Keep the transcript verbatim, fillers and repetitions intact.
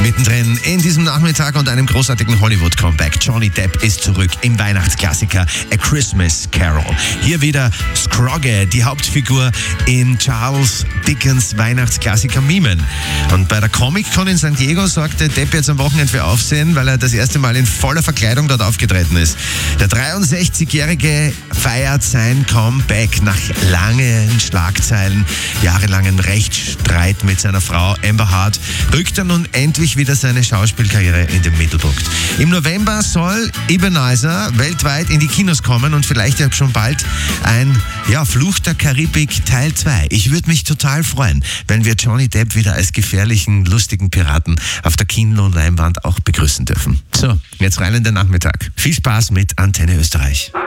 Mittendrin in diesem Nachmittag und einem großartigen Hollywood-Comeback. Johnny Depp ist zurück im Weihnachtsklassiker A Christmas Carol. Hier wieder Scrogge, die Hauptfigur in Charles Dickens Weihnachtsklassiker Mimen. Und bei der Comic-Con in San Diego sorgte Depp jetzt am Wochenende für Aufsehen, weil er das erste Mal in voller Verkleidung dort aufgetreten ist. Der dreiundsechzigjährige feiert sein Comeback nach langen Schlagzeilen, jahrelangen Rechtsstreit mit seiner Frau Amber Heard, rückt er nun endlich wieder seine Schauspielkarriere in den Mittelpunkt. Im November soll Ebenezer weltweit in die Kinos kommen und vielleicht ja schon bald ein ja, Fluch der Karibik Teil zwei. Ich würde mich total freuen, wenn wir Johnny Depp wieder als gefährlichen, lustigen Piraten auf der Kinoleinwand auch begrüßen dürfen. So, jetzt rein in den Nachmittag. Viel Spaß mit Antenne Österreich.